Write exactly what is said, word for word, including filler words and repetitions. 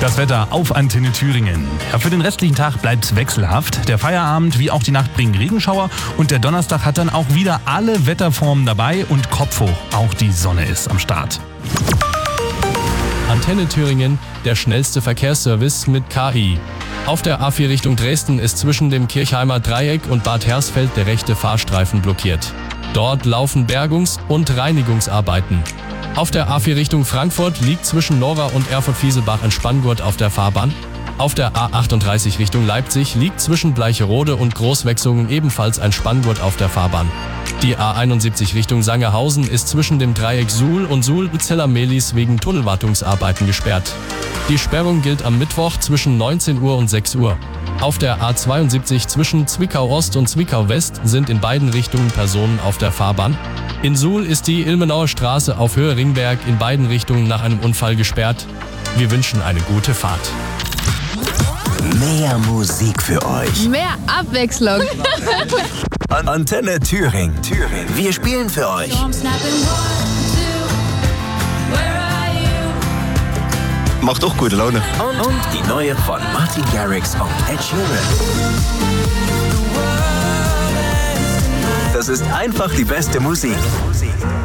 Das Wetter auf Antenne Thüringen. Ja, für den restlichen Tag bleibt's wechselhaft. Der Feierabend wie auch die Nacht bringen Regenschauer und der Donnerstag hat dann auch wieder alle Wetterformen dabei und Kopf hoch. Auch die Sonne ist am Start. Antenne Thüringen, der schnellste Verkehrsservice mit K I. Auf der A vier Richtung Dresden ist zwischen dem Kirchheimer Dreieck und Bad Hersfeld der rechte Fahrstreifen blockiert. Dort laufen Bergungs- und Reinigungsarbeiten. Auf der A vier Richtung Frankfurt liegt zwischen Nora und Erfurt-Fieselbach ein Spanngurt auf der Fahrbahn. Auf der A achtunddreißig Richtung Leipzig liegt zwischen Bleicherode und Großwechsungen ebenfalls ein Spanngurt auf der Fahrbahn. Die A einundsiebzig Richtung Sangerhausen ist zwischen dem Dreieck Suhl und Suhl-Zeller-Mehlis wegen Tunnelwartungsarbeiten gesperrt. Die Sperrung gilt am Mittwoch zwischen neunzehn Uhr und sechs Uhr. Auf der A zweiundsiebzig zwischen Zwickau Ost und Zwickau West sind in beiden Richtungen Personen auf der Fahrbahn. In Suhl ist die Ilmenauer Straße auf Höhe Ringberg in beiden Richtungen nach einem Unfall gesperrt. Wir wünschen eine gute Fahrt. Mehr Musik für euch. Mehr Abwechslung. Antenne Thüringen. Thüringen. Wir spielen für euch. Macht auch gute Laune. Und, und die neue von Martin Garrix und Ed Sheeran. Das ist einfach die beste Musik.